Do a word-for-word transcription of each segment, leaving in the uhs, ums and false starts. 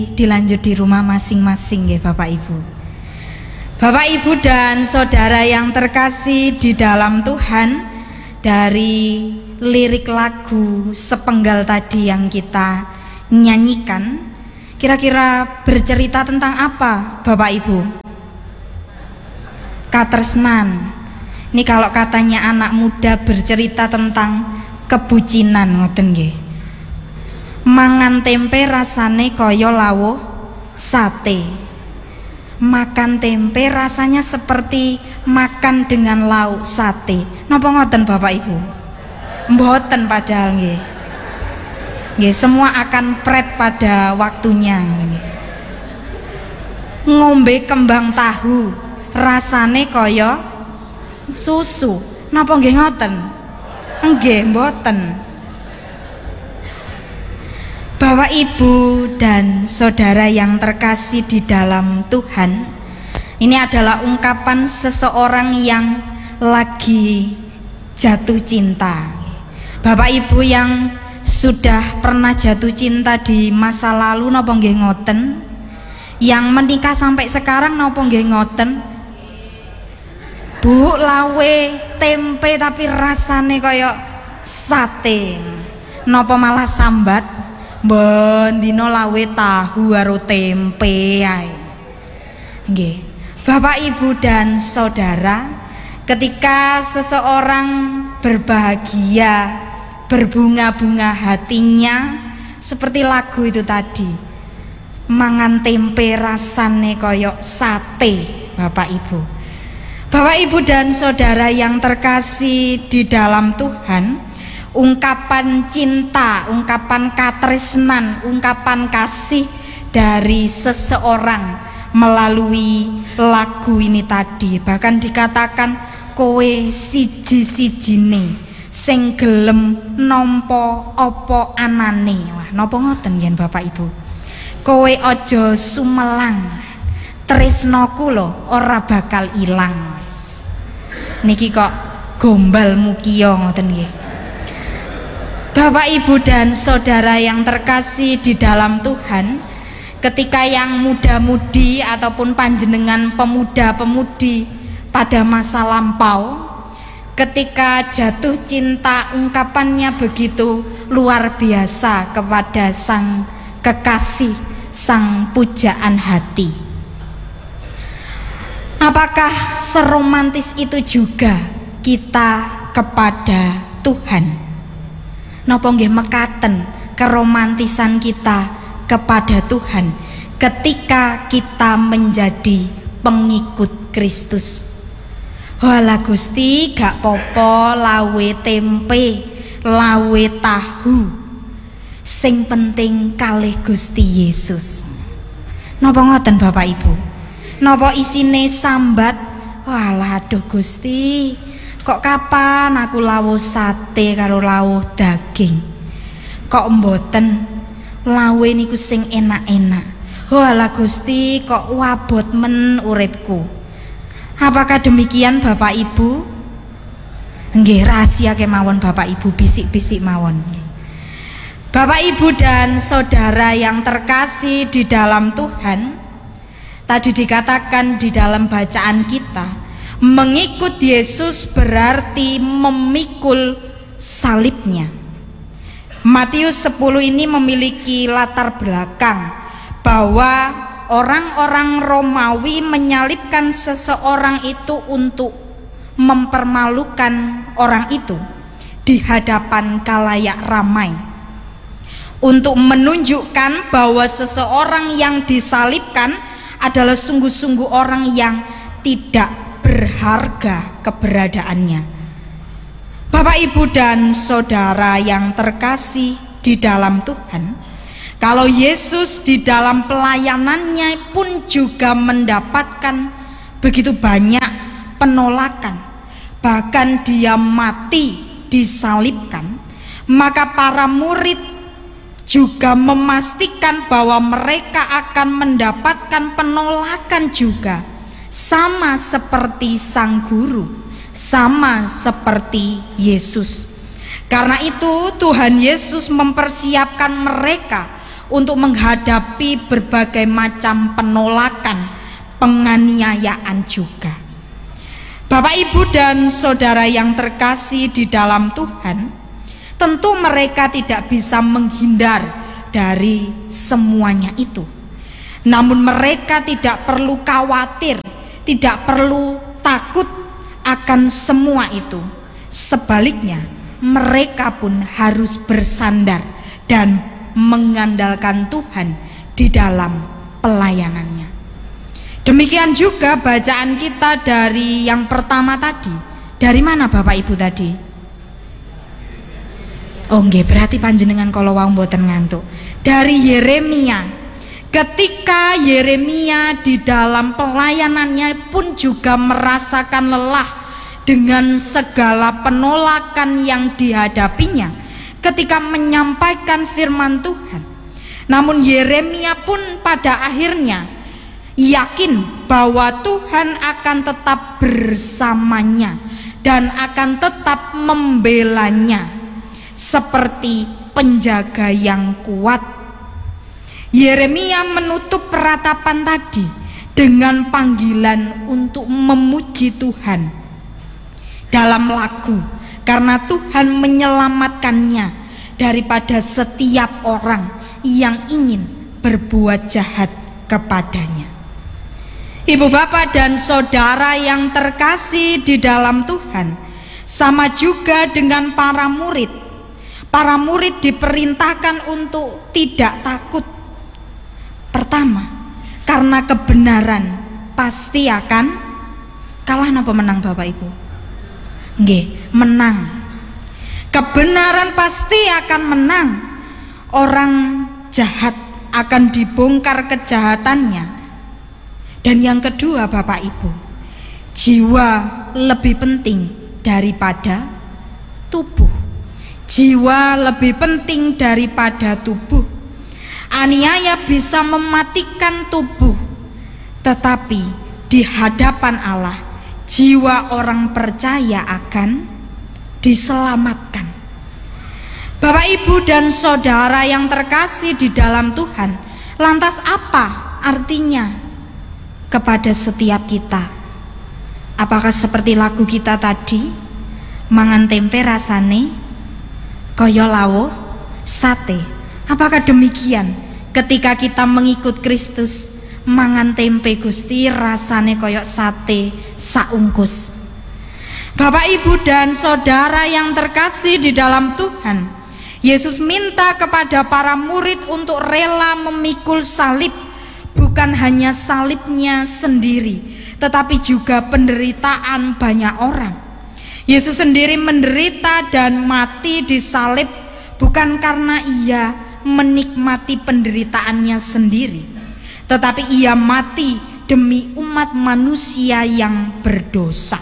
dilanjut di rumah masing-masing ya Bapak Ibu. Bapak Ibu dan saudara yang terkasih di dalam Tuhan, dari lirik lagu sepenggal tadi yang kita nyanyikan, kira-kira bercerita tentang apa Bapak Ibu? Katresnan. Ini kalau katanya anak muda bercerita tentang kebucinan, ngoten nggih. Mangan tempe rasane kaya lawuh sate. Makan tempe rasanya seperti makan dengan lauk sate. Napa ngoten Bapak Ibu? Mboten padahal nggih. Nggih, semua akan pret pada waktunya. Ngombe kembang tahu rasane kaya susu. Napa nggih ngoten? Nggih, mboten. Bapak Ibu dan saudara yang terkasih di dalam Tuhan, ini adalah ungkapan seseorang yang lagi jatuh cinta. Bapak Ibu yang sudah pernah jatuh cinta di masa lalu napa nggih ngoten? Yang menikah sampai sekarang napa nggih ngoten? Bu, lawe tempe tapi rasane kaya sate. Napa malah sambat? Bendino lawe tahu karo tempe ae. Nggih. Bapak Ibu dan saudara, ketika seseorang berbahagia, berbunga-bunga hatinya, seperti lagu itu tadi, mangan tempe rasane koyok sate. Bapak Ibu, Bapak Ibu dan saudara yang terkasih di dalam Tuhan, ungkapan cinta, ungkapan katresnan, ungkapan kasih dari seseorang melalui lagu ini tadi, bahkan dikatakan kowe siji-sijine sing gelem nampa apa anane. Wah, napa ngoten yen Bapak Ibu? Kowe aja sumelang, tresnaku lho ora bakal ilang. Niki kok gombal mukia ngoten nggih. Bapak Ibu dan saudara yang terkasih di dalam Tuhan, ketika yang muda-mudi ataupun panjenengan pemuda-pemudi pada masa lampau, ketika jatuh cinta, ungkapannya begitu luar biasa kepada sang kekasih, sang pujaan hati. Apakah seromantis itu juga kita kepada Tuhan? Napa nggih mekaten keromantisan kita kepada Tuhan ketika kita menjadi pengikut Kristus. Walah Gusti, gak popo lawe tempe, lawe tahu, sing penting kalih Gusti Yesus. Napa ngoten Bapak Ibu? Napa isine sambat? Walah aduh Gusti, kok kapan aku lawuh sate karo lawuh daging? Kok mboten lawe niku sing enak-enak? Walah Gusti, kok wabot men uripku. Apakah demikian Bapak Ibu? Nggih, rahasia kemawon Bapak Ibu, bisik-bisik mawon. Bapak Ibu dan saudara yang terkasih di dalam Tuhan, tadi dikatakan di dalam bacaan kita, mengikut Yesus berarti memikul salibnya. Matius sepuluh ini memiliki latar belakang bahwa orang-orang Romawi menyalibkan seseorang itu untuk mempermalukan orang itu di hadapan khalayak ramai, untuk menunjukkan bahwa seseorang yang disalibkan adalah sungguh-sungguh orang yang tidak berharga keberadaannya. Bapak Ibu dan saudara yang terkasih di dalam Tuhan, kalau Yesus di dalam pelayanannya pun juga mendapatkan begitu banyak penolakan, bahkan dia mati disalibkan, maka para murid juga memastikan bahwa mereka akan mendapatkan penolakan juga, sama seperti sang guru, sama seperti Yesus. Karena itu Tuhan Yesus mempersiapkan mereka untuk menghadapi berbagai macam penolakan, penganiayaan juga. Bapak, Ibu, dan saudara yang terkasih di dalam Tuhan, tentu mereka tidak bisa menghindar dari semuanya itu. Namun mereka tidak perlu khawatir, tidak perlu takut akan semua itu. Sebaliknya, mereka pun harus bersandar dan mengandalkan Tuhan di dalam pelayanannya. Demikian juga bacaan kita dari yang pertama tadi. Dari mana Bapak Ibu tadi? Oh nggih, berarti panjenengan kalau wau mboten ngantuk. Dari Yeremia. Ketika Yeremia di dalam pelayanannya pun juga merasakan lelah dengan segala penolakan yang dihadapinya ketika menyampaikan firman Tuhan. Namun Yeremia pun pada akhirnya yakin bahwa Tuhan akan tetap bersamanya dan akan tetap membelanya seperti penjaga yang kuat. Yeremia menutup peratapan tadi dengan panggilan untuk memuji Tuhan dalam lagu, karena Tuhan menyelamatkannya daripada setiap orang yang ingin berbuat jahat kepadanya. Ibu, bapak, dan saudara yang terkasih di dalam Tuhan, sama juga dengan para murid. Para murid diperintahkan untuk tidak takut. Pertama, karena kebenaran pasti akan kalah. Napa menang Bapak Ibu? Nggih, menang. Kebenaran pasti akan menang. Orang jahat akan dibongkar kejahatannya. Dan yang kedua Bapak Ibu, jiwa lebih penting daripada tubuh. Jiwa lebih penting daripada tubuh. Aniaya bisa mematikan tubuh, tetapi di hadapan Allah jiwa orang percaya akan diselamatkan. Bapak, Ibu, dan saudara yang terkasih di dalam Tuhan, lantas apa artinya kepada setiap kita? Apakah seperti lagu kita tadi, mangan tempe rasane kaya lawo sate? Apakah demikian ketika kita mengikut Kristus, mangan tempe Gusti rasane kaya sate saungkus? Bapak, Ibu, dan saudara yang terkasih di dalam Tuhan, Yesus minta kepada para murid untuk rela memikul salib. Bukan hanya salibnya sendiri, tetapi juga penderitaan banyak orang. Yesus sendiri menderita dan mati di salib bukan karena ia menikmati penderitaannya sendiri, tetapi ia mati demi umat manusia yang berdosa.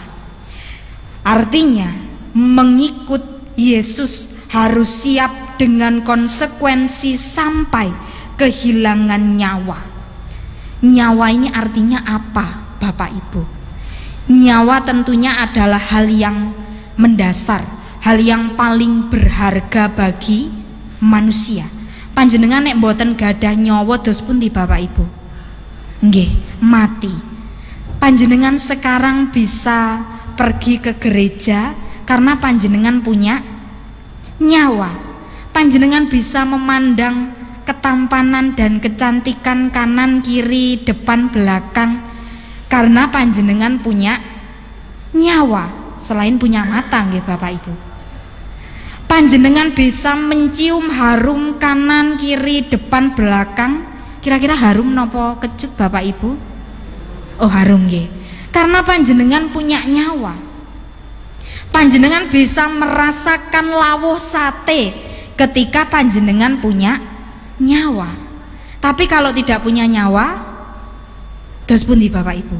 Artinya, mengikut Yesus harus siap dengan konsekuensi sampai kehilangan nyawa. Nyawa ini artinya apa Bapak Ibu? Nyawa tentunya adalah hal yang mendasar, hal yang paling berharga bagi manusia. Panjenengan nek mboten gadah nyawa dos pundi Bapak Ibu? Nggih, mati. Panjenengan sekarang bisa pergi ke gereja karena panjenengan punya nyawa. Panjenengan bisa memandang ketampanan dan kecantikan kanan kiri depan belakang karena panjenengan punya nyawa, selain punya mata nggih Bapak Ibu. Panjenengan bisa mencium harum kanan kiri depan belakang. Kira-kira harum nopo kecut Bapak Ibu? Oh, harum nggih. Karena panjenengan punya nyawa. Panjenengan bisa merasakan lawuh sate ketika panjenengan punya nyawa. Tapi kalau tidak punya nyawa, dos pundi Bapak Ibu?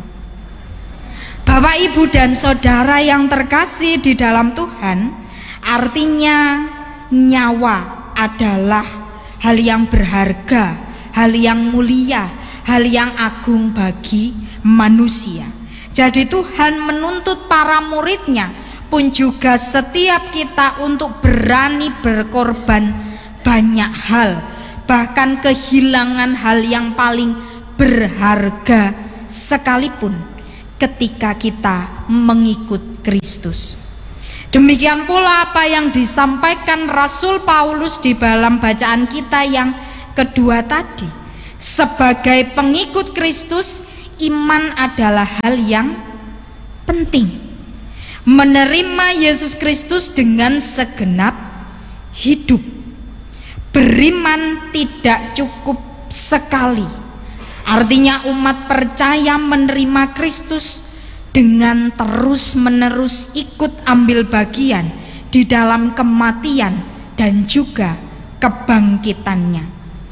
Bapak, Ibu, dan saudara yang terkasih di dalam Tuhan, artinya nyawa adalah hal yang berharga, hal yang mulia, hal yang agung bagi manusia. Jadi Tuhan menuntut para muridnya pun juga setiap kita untuk berani berkorban banyak hal bahkan kehilangan hal yang paling berharga sekalipun ketika kita mengikut Kristus. Demikian pula apa yang disampaikan Rasul Paulus di dalam bacaan kita yang kedua tadi. Sebagai pengikut Kristus, iman adalah hal yang penting. Menerima Yesus Kristus dengan segenap hidup. Beriman tidak cukup sekali. Artinya umat percaya menerima Kristus dengan terus-menerus ikut ambil bagian di dalam kematian dan juga kebangkitannya.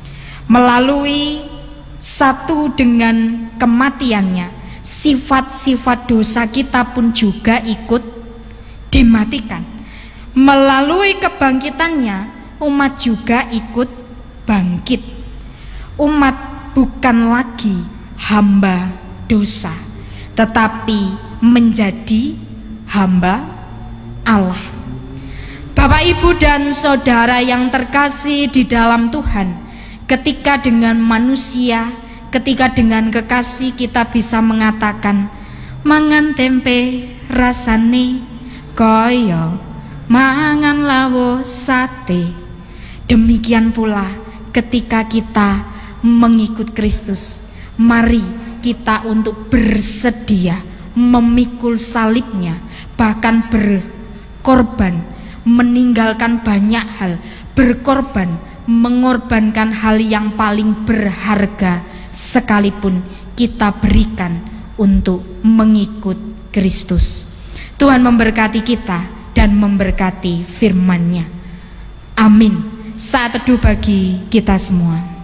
Melalui satu dengan kematiannya, sifat-sifat dosa kita pun juga ikut dimatikan. Melalui kebangkitannya, umat juga ikut bangkit. Umat bukan lagi hamba dosa, tetapi menjadi hamba Allah. Bapak, Ibu, dan saudara yang terkasih di dalam Tuhan, ketika dengan manusia, ketika dengan kekasih kita bisa mengatakan mangan tempe rasane kaya mangan lawo sate. Demikian pula ketika kita mengikut Kristus, mari kita untuk bersedia memikul salibnya, bahkan berkorban, meninggalkan banyak hal, berkorban, mengorbankan hal yang paling berharga sekalipun kita berikan untuk mengikut Kristus. Tuhan memberkati kita dan memberkati firman-Nya. Amin. Saat teduh bagi kita semua.